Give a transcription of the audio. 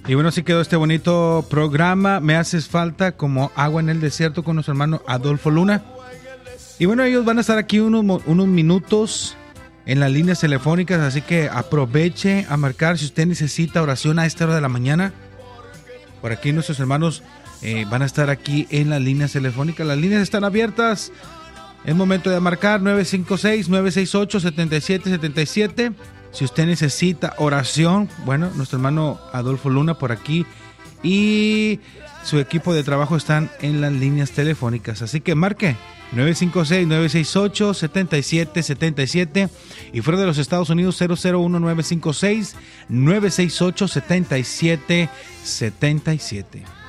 Y bueno, así quedó este bonito programa. Me haces falta como agua en el desierto con nuestro hermano Adolfo Luna. Y bueno, ellos van a estar aquí unos minutos en las líneas telefónicas, así que aproveche a marcar si usted necesita oración a esta hora de la mañana. Por aquí nuestros hermanos van a estar aquí en las líneas telefónicas. Las líneas están abiertas. Es momento de marcar 956-968-7777. Si usted necesita oración, bueno, nuestro hermano Adolfo Luna por aquí y su equipo de trabajo están en las líneas telefónicas. Así que marque 956-968-7777 y fuera de los Estados Unidos 001-956-968-7777.